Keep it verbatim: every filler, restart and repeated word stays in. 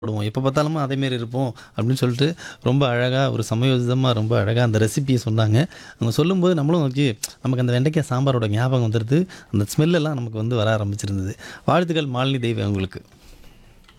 போடுவோம். எப்ப பார்த்தாலும் அதேமாரி இருப்போம் அப்படின்னு சொல்லிட்டு, ரொம்ப அழகா ஒரு சமயோசிதமா ரொம்ப அழகா அந்த ரெசிபிய சொன்னாங்க. அவங்க சொல்லும்போது நம்மளும் ஓகே நமக்கு அந்த வெண்டைக்காய் சாம்பாரோட ஞாபகம் வந்துருது. அந்த ஸ்மெல் எல்லாம் நமக்கு வந்து வர ஆரம்பிச்சிருந்தது. வாழ்த்துக்கள் மாலினி தேவி அவங்களுக்கு.